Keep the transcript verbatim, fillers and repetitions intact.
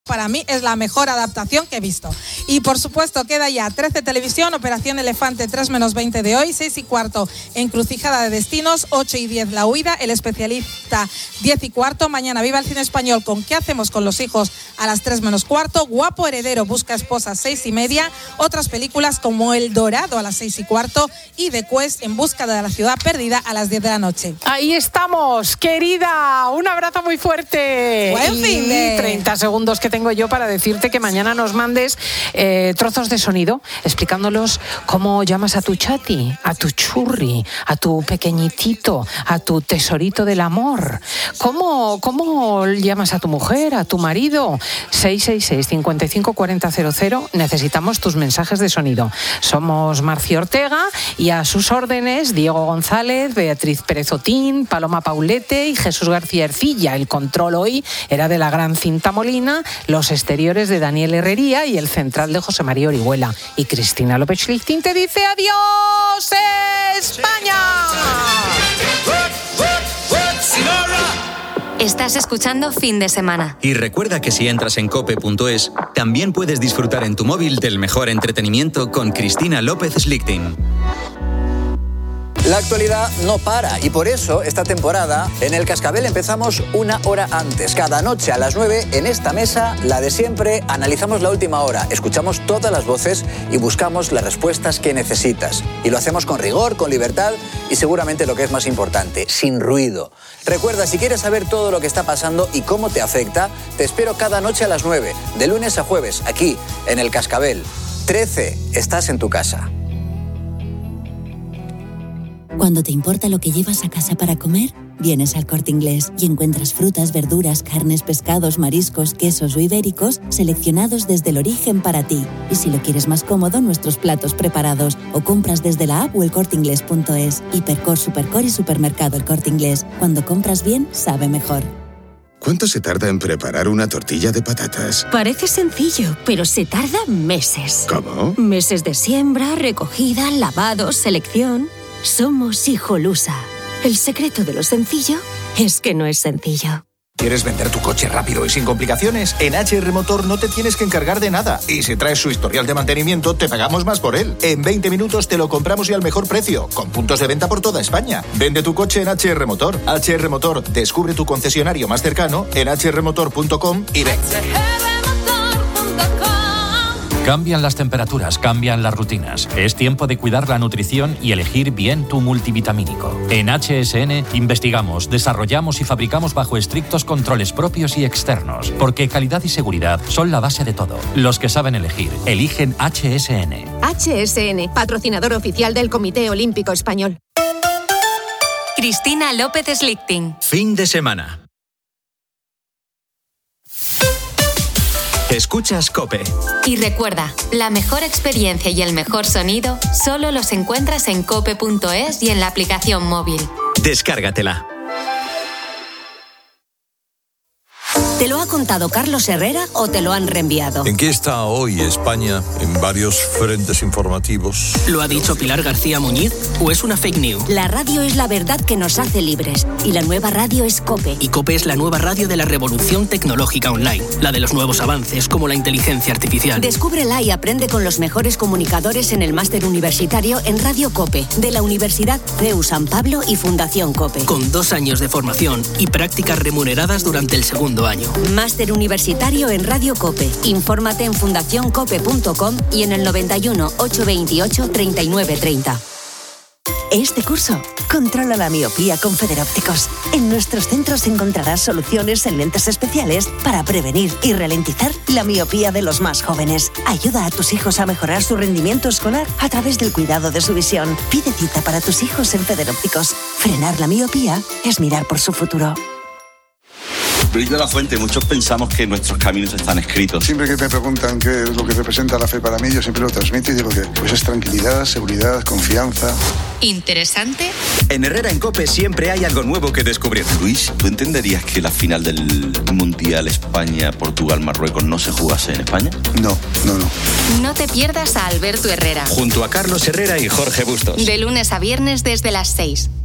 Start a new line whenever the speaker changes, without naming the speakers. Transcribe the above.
Para mí es la mejor adaptación que he visto. Y por supuesto queda ya trece Televisión, Operación Elefante tres menos veinte de hoy, seis y cuarto Encrucijada de Destinos, ocho y diez La Huida, El Especialista diez y cuarto, mañana Viva el Cine Español con ¿Qué hacemos con los hijos? A las tres menos cuarto, Guapo Heredero busca esposa seis y media, otras películas como El Dorado a las seis y cuarto y The Quest en busca de la ciudad perdida a las diez de la noche.
Ahí estamos, querida, un abrazo muy fuerte.
Buen fin de...
treinta segundos que tengo yo para decirte que mañana nos mandes eh, trozos de sonido explicándolos cómo llamas a tu chati, a tu churri, a tu pequeñitito, a tu tesorito del amor. ¿Cómo, cómo llamas a tu mujer, a tu marido? seis seis seis, cinco cinco cuatro cero cero cero. Necesitamos tus mensajes de sonido. Somos Marci Ortega y a sus órdenes Diego González, Beatriz Pérez Otín, Paloma Paulete y Jesús García Ercilla. El control hoy era de la gran Cinta Molina, los exteriores de Daniel Herrería y el central de José María Orihuela. Y Cristina López-Lichting te dice adiós, España.
Estás escuchando Fin de Semana.
Y recuerda que si entras en cope punto es, también puedes disfrutar en tu móvil del mejor entretenimiento con Cristina López-Lichting.
La actualidad no para y por eso esta temporada en El Cascabel empezamos una hora antes. Cada noche a las nueve en esta mesa, la de siempre, analizamos la última hora, escuchamos todas las voces y buscamos las respuestas que necesitas. Y lo hacemos con rigor, con libertad y seguramente lo que es más importante, sin ruido. Recuerda, si quieres saber todo lo que está pasando y cómo te afecta, te espero cada noche a las nueve, de lunes a jueves, aquí en El Cascabel. trece, estás en tu casa.
Cuando te importa lo que llevas a casa para comer, vienes al Corte Inglés y encuentras frutas, verduras, carnes, pescados, mariscos, quesos o ibéricos seleccionados desde el origen para ti. Y si lo quieres más cómodo, nuestros platos preparados o compras desde la app o el corte inglés punto es. Hipercor, Supercor y Supermercado El Corte Inglés. Cuando compras bien, sabe mejor.
¿Cuánto se tarda en preparar una tortilla de patatas?
Parece sencillo, pero se tarda meses.
¿Cómo?
Meses de siembra, recogida, lavado, selección... Somos Hijolusa. El secreto de lo sencillo es que no es sencillo.
¿Quieres vender tu coche rápido y sin complicaciones? En H R Motor no te tienes que encargar de nada. Y si traes su historial de mantenimiento, te pagamos más por él. En veinte minutos te lo compramos y al mejor precio, con puntos de venta por toda España. Vende tu coche en H R Motor. H R Motor, descubre tu concesionario más cercano en h r motor punto com y ven.
Cambian las temperaturas, cambian las rutinas. Es tiempo de cuidar la nutrición y elegir bien tu multivitamínico. En H S N investigamos, desarrollamos y fabricamos bajo estrictos controles propios y externos, porque calidad y seguridad son la base de todo. Los que saben elegir, eligen H S N.
H S N, patrocinador oficial del Comité Olímpico Español.
Cristina López-Lichting.
Fin de semana. Escuchas COPE.
Y recuerda, la mejor experiencia y el mejor sonido solo los encuentras en cope punto es y en la aplicación móvil.
Descárgatela.
¿Te lo ha contado Carlos Herrera o te lo han reenviado?
¿En qué está hoy España en varios frentes informativos?
¿Lo ha dicho Pilar García Muñiz o es una fake news?
La radio es la verdad que nos hace libres y la nueva radio es COPE.
Y COPE es la nueva radio de la revolución tecnológica online, la de los nuevos avances como la inteligencia artificial.
Descúbrela y aprende con los mejores comunicadores en el máster universitario en Radio COPE de la Universidad C E U San Pablo y Fundación COPE.
Con dos años de formación y prácticas remuneradas durante el segundo año.
Máster universitario en Radio COPE. Infórmate en fundación cope punto com y en el noventa y uno, ochocientos veintiocho, treinta y nueve treinta.
Este curso, controla la miopía con Federópticos. En nuestros centros encontrarás soluciones en lentes especiales para prevenir y ralentizar la miopía de los más jóvenes. Ayuda a tus hijos a mejorar su rendimiento escolar a través del cuidado de su visión. Pide cita para tus hijos en Federópticos. Frenar la miopía es mirar por su futuro.
Luis de la Fuente, muchos pensamos que nuestros caminos están escritos.
Siempre que me preguntan qué es lo que representa la fe para mí, yo siempre lo transmito y digo que pues es tranquilidad, seguridad, confianza.
¿Interesante?
En Herrera en COPE siempre hay algo nuevo que descubrir.
Luis, ¿tú entenderías que la final del Mundial España-Portugal-Marruecos no se jugase en España?
No, no, no.
No te pierdas a Alberto Herrera.
Junto a Carlos Herrera y Jorge Bustos.
De lunes a viernes desde las seis.